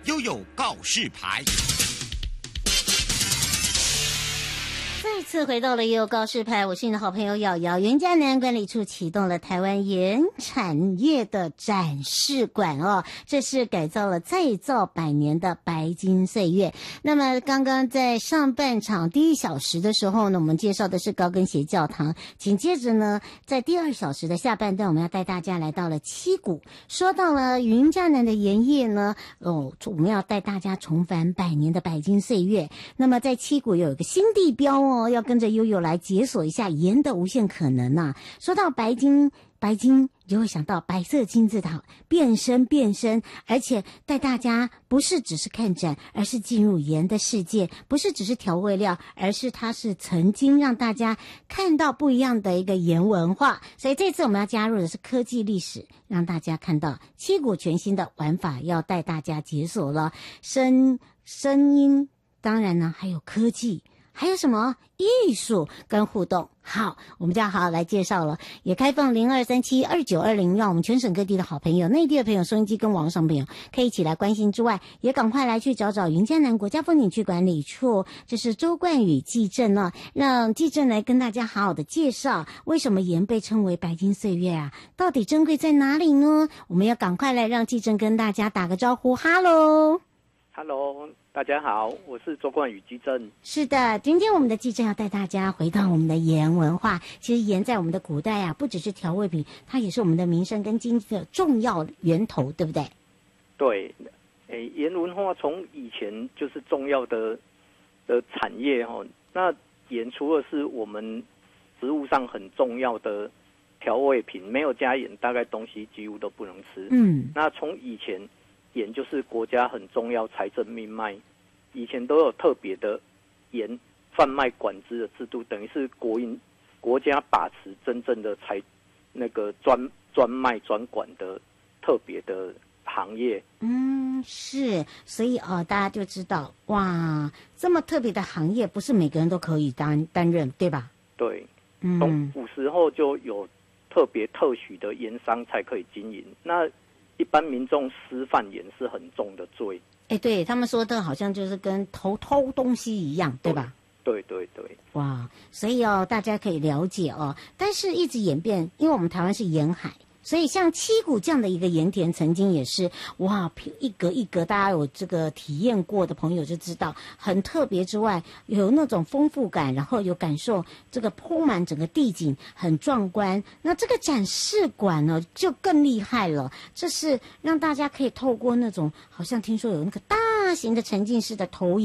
悠悠告示牌。 再次回到了悠悠告示牌，我是你的好朋友瑶瑶。云嘉南管理处启动了台湾盐产业的展示馆哦，这是改造了再造100年的白金岁月。那么刚刚在上半场第1小时的时候呢，我们介绍的是高跟鞋教堂，紧接着呢，在第2小时的下半段，我们要带大家来到了七股。说到了云嘉南的盐业呢，我们要带大家重返100年的白金岁月。那么在七股有一个新地标哦，要跟着悠悠来解锁一下盐的无限可能啊。说到白金你就会想到白色金字塔变身，而且带大家不是只是看展，而是进入盐的世界，不是只是调味料，而是它是曾经让大家看到不一样的一个盐文化。所以这次我们要加入的是科技历史，让大家看到七股全新的玩法，要带大家解锁了声音，当然呢还有科技，还有什么艺术跟互动。好，我们就要好好来介绍了，也开放02372920，让我们全省各地的好朋友、内地的朋友、收音机跟网络上朋友可以一起来关心之外，也赶快来去找云嘉南国家风景区管理处，这是周冠宇技正呢，让技正来跟大家好好的介绍为什么盐被称为白金岁月啊，到底珍贵在哪里呢？我们要赶快来让技正跟大家打个招呼。哈喽大家好，我是周冠宇技正。 是的，今天我们的技正要带大家回到我们的盐文化。其实盐在我们的古代啊，不只是调味品，它也是我们的民生跟经济的重要源头，对不对？ 对，盐文化从以前就是重要的产业哈。那盐除了是我们食物上很重要的调味品，没有加盐，大概东西几乎都不能吃。那从以前盐就是国家很重要财政命脉，以前都有特别的盐贩卖管制的制度，等于是国家把持真正的专卖专管的特别的行业。 是，所以大家就知道哇，这么特别的行业不是每个人都可以担任，对吧？对， 从古时候就有特许的盐商才可以经营。那一般民众私贩盐是很重的罪。 对，他们说的好像就是跟偷东西一样，对吧？ 对。 哇，所以大家可以了解但是一直演变，因为我们台湾是沿海，所以像七股这样的一个盐田，曾经也是哇，一格一格，大家有这个体验过的朋友就知道很特别之外，有那种丰富感，然后有感受这个铺满整个地景很壮观。那这个展示馆呢就更厉害了，这是让大家可以透过那种好像听说有那个大型的沉浸式的投影